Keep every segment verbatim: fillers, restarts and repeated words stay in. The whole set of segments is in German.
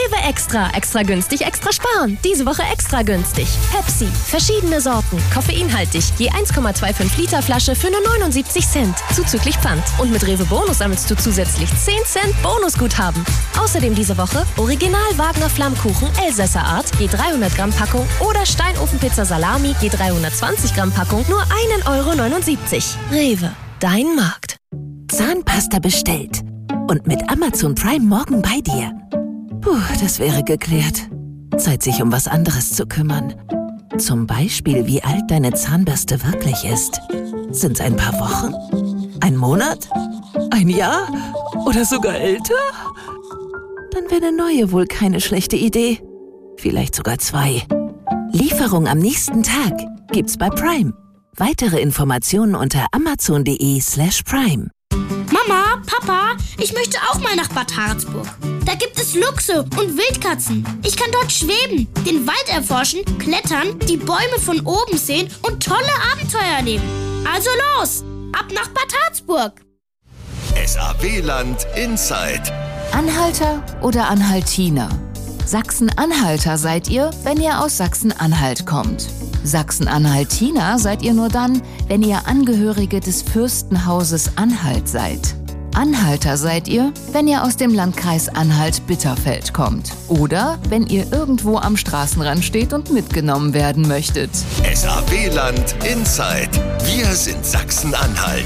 Rewe Extra. Extra günstig, extra sparen. Diese Woche extra günstig. Pepsi. Verschiedene Sorten. Koffeinhaltig. Je eins Komma fünfundzwanzig Liter Flasche für nur neunundsiebzig Cent. Zuzüglich Pfand. Und mit Rewe Bonus sammelst du zusätzlich zehn Cent Bonusguthaben. Außerdem diese Woche Original Wagner Flammkuchen Elsässer Art. Je dreihundert Gramm Packung. Oder Steinofenpizza Salami. Je dreihundertzwanzig Gramm Packung. Nur ein Euro neunundsiebzig. Rewe. Dein Markt. Zahnpasta bestellt. Und mit Amazon Prime morgen bei dir. Puh, das wäre geklärt. Zeit, sich um was anderes zu kümmern. Zum Beispiel, wie alt deine Zahnbürste wirklich ist. Sind's ein paar Wochen? Ein Monat? Ein Jahr? Oder sogar älter? Dann wäre eine neue wohl keine schlechte Idee. Vielleicht sogar zwei. Lieferung am nächsten Tag gibt's bei Prime. Weitere Informationen unter amazon.de slash prime. Mama, Papa, ich möchte auch mal nach Bad Harzburg. Da gibt es Luchse und Wildkatzen. Ich kann dort schweben, den Wald erforschen, klettern, die Bäume von oben sehen und tolle Abenteuer erleben. Also los, ab nach Bad Harzburg. S A W-Land Inside. Anhalter oder Anhaltiner? Sachsen-Anhalter seid ihr, wenn ihr aus Sachsen-Anhalt kommt. Sachsen-Anhaltiner seid ihr nur dann, wenn ihr Angehörige des Fürstenhauses Anhalt seid. Anhalter seid ihr, wenn ihr aus dem Landkreis Anhalt-Bitterfeld kommt. Oder wenn ihr irgendwo am Straßenrand steht und mitgenommen werden möchtet. S A W-Land Inside. Wir sind Sachsen-Anhalt.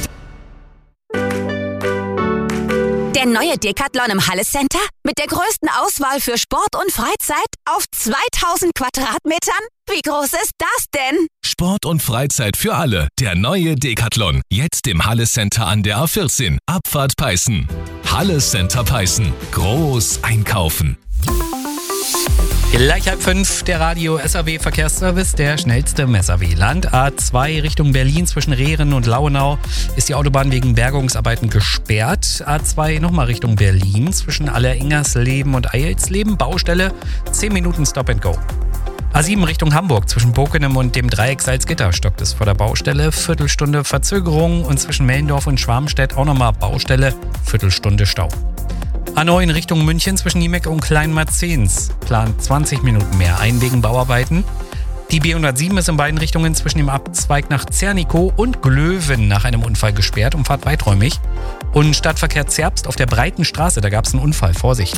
Der neue Decathlon im Halle Center mit der größten Auswahl für Sport und Freizeit auf zweitausend Quadratmetern? Wie groß ist das denn? Sport und Freizeit für alle. Der neue Decathlon. Jetzt im Halle Center an der A vierzehn. Abfahrt Peißen. Halle Center Peißen. Groß einkaufen. Gleich halb fünf, der Radio S A W Verkehrsservice, der schnellste im S A W-Land. A zwei Richtung Berlin zwischen Rehren und Lauenau ist die Autobahn wegen Bergungsarbeiten gesperrt. A zwei nochmal Richtung Berlin zwischen Alleringersleben und Eilsleben. Baustelle, zehn Minuten Stop and Go. A sieben Richtung Hamburg zwischen Bokenem und dem Dreieck Salzgitter stockt es vor der Baustelle. Viertelstunde Verzögerung und zwischen Mellendorf und Schwarmstedt auch nochmal Baustelle. Viertelstunde Stau. A neun Richtung München zwischen Niemek und Kleinmarzens plant zwanzig Minuten mehr ein wegen Bauarbeiten. Die B hundertsieben ist in beiden Richtungen zwischen dem Abzweig nach Zernikow und Glöwen nach einem Unfall gesperrt und fahrt weiträumig. Und Stadtverkehr Zerbst auf der Breiten Straße, da gab es einen Unfall. Vorsicht!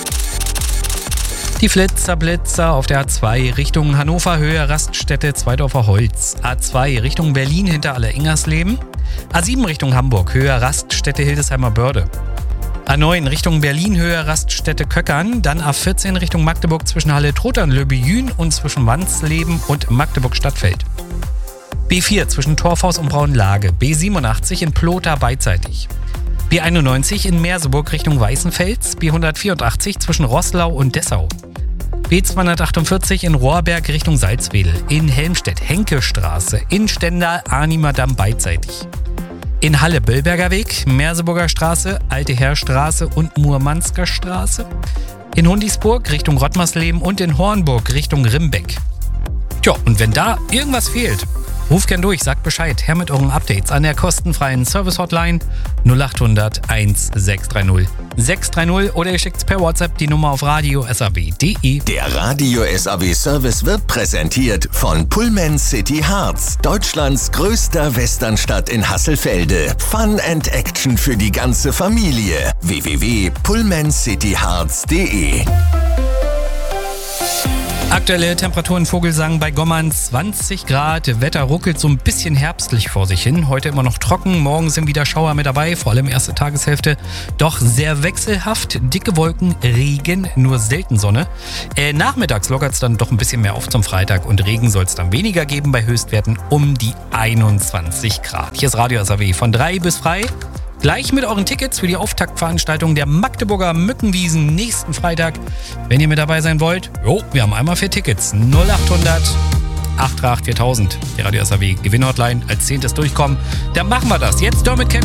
Die Flitzer-Blitzer auf der A zwei Richtung Hannover, Höhe Raststätte Zweidorfer Holz. A zwei Richtung Berlin hinter Alleringersleben. A sieben Richtung Hamburg, Höhe Raststätte Hildesheimer Börde. A neun Richtung Berlin, Höhe Raststätte Köckern. Dann A vierzehn Richtung Magdeburg zwischen Halle Trotern-Löbejün und zwischen Wansleben und Magdeburg-Stadtfeld. B vier zwischen Torfhaus und Braunlage. B siebenundachtzig in Plotha beidseitig. B einundneunzig in Merseburg Richtung Weißenfels. B hundertvierundachtzig zwischen Roßlau und Dessau. B zweihundertachtundvierzig in Rohrberg Richtung Salzwedel. In Helmstedt Henkestraße. In Stendal Arnimer-Damm beidseitig. In Halle Böllberger Weg, Merseburger Straße, Alte Heerstraße und Murmansker Straße. In Hundisburg Richtung Rottmarsleben und in Hornburg Richtung Rimbeck. Tja, und wenn da irgendwas fehlt, ruft gern durch, sagt Bescheid. Her mit euren Updates an der kostenfreien Service-Hotline null acht hundert eins sechs drei null sechs drei null oder ihr schickt per WhatsApp die Nummer auf radio s a w punkt d e. Der Radio S A W Service wird präsentiert von Pullman City Harz, Deutschlands größter Westernstadt in Hasselfelde. Fun and Action für die ganze Familie. w w w punkt pullman city harz punkt d e. Aktuelle Temperaturen Vogelsang bei Gommern zwanzig Grad. Wetter ruckelt so ein bisschen herbstlich vor sich hin. Heute immer noch trocken, morgen sind wieder Schauer mit dabei, vor allem erste Tageshälfte. Doch sehr wechselhaft, dicke Wolken, Regen, nur selten Sonne. Äh, nachmittags lockert es dann doch ein bisschen mehr auf zum Freitag und Regen soll es dann weniger geben bei Höchstwerten um die einundzwanzig Grad. Hier ist Radio S A W von drei bis frei. Gleich mit euren Tickets für die Auftaktveranstaltung der Magdeburger Mückenwiesen nächsten Freitag. Wenn ihr mit dabei sein wollt, jo, wir haben einmal vier Tickets. null acht hundert acht drei acht viertausend. Die Radio S A W Gewinnhotline als zehntes durchkommen. Dann machen wir das. Jetzt Dermot Kennedy.